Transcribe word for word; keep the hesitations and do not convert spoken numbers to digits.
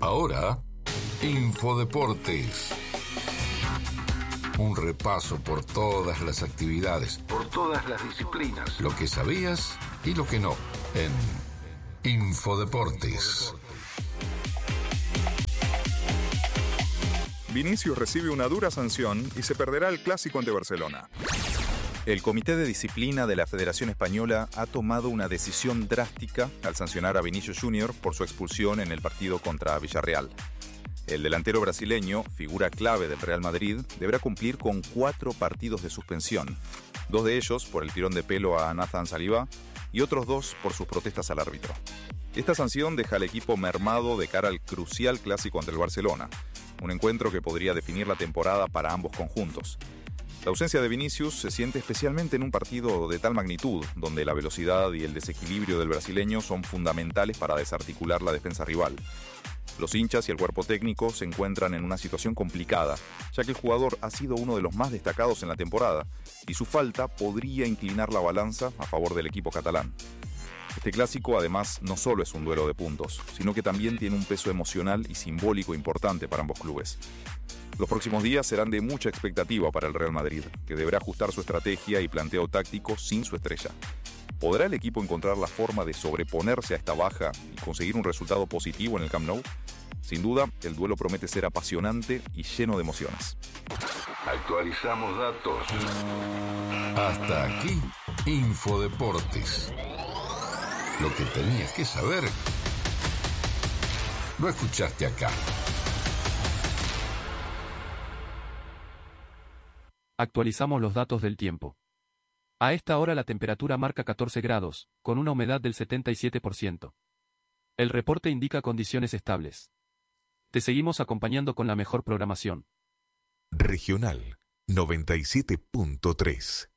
Ahora, Infodeportes. Un repaso por todas las actividades, por todas las disciplinas, lo que sabías y lo que no, en Infodeportes. Vinicius recibe una dura sanción y se perderá el clásico ante Barcelona. El Comité de Disciplina de la Federación Española ha tomado una decisión drástica al sancionar a Vinicius junior por su expulsión en el partido contra Villarreal. El delantero brasileño, figura clave del Real Madrid, deberá cumplir con cuatro partidos de suspensión, dos de ellos por el tirón de pelo a Nathan Saliba y otros dos por sus protestas al árbitro. Esta sanción deja al equipo mermado de cara al crucial clásico ante el Barcelona, un encuentro que podría definir la temporada para ambos conjuntos. La ausencia de Vinicius se siente especialmente en un partido de tal magnitud, donde la velocidad y el desequilibrio del brasileño son fundamentales para desarticular la defensa rival. Los hinchas y el cuerpo técnico se encuentran en una situación complicada, ya que el jugador ha sido uno de los más destacados en la temporada, y su falta podría inclinar la balanza a favor del equipo catalán. Este clásico, además, no solo es un duelo de puntos, sino que también tiene un peso emocional y simbólico importante para ambos clubes. Los próximos días serán de mucha expectativa para el Real Madrid, que deberá ajustar su estrategia y planteo táctico sin su estrella. ¿Podrá el equipo encontrar la forma de sobreponerse a esta baja y conseguir un resultado positivo en el Camp Nou? Sin duda, el duelo promete ser apasionante y lleno de emociones. Actualizamos datos. Hasta aquí, Infodeportes. Lo que tenías que saber, lo escuchaste acá. Actualizamos los datos del tiempo. A esta hora la temperatura marca catorce grados, con una humedad del setenta y siete por ciento. El reporte indica condiciones estables. Te seguimos acompañando con la mejor programación. Regional noventa y siete punto tres.